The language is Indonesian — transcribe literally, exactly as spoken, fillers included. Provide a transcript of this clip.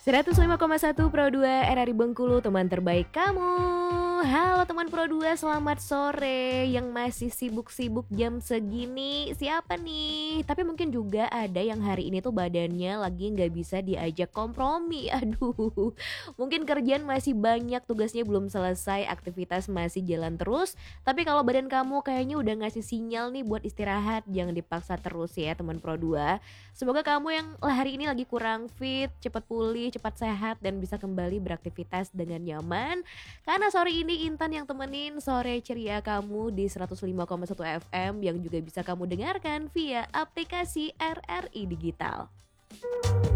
seratus lima koma satu Pro dua R R I Bengkulu, teman terbaik kamu. Halo teman Pro dua, selamat sore. Yang masih sibuk-sibuk jam segini siapa nih? Tapi mungkin juga ada yang hari ini tuh badannya lagi nggak bisa diajak kompromi. Aduh, mungkin kerjaan masih banyak, tugasnya belum selesai, aktivitas masih jalan terus. Tapi kalau badan kamu kayaknya udah ngasih sinyal nih buat istirahat, jangan dipaksa terus ya teman Pro dua. Semoga kamu yang hari ini lagi kurang fit, cepat pulih, cepat sehat dan bisa kembali beraktivitas dengan nyaman. Karena sore ini Intan yang temenin sore ceria kamu di seratus lima koma satu F M yang juga bisa kamu dengarkan via aplikasi R R I Digital.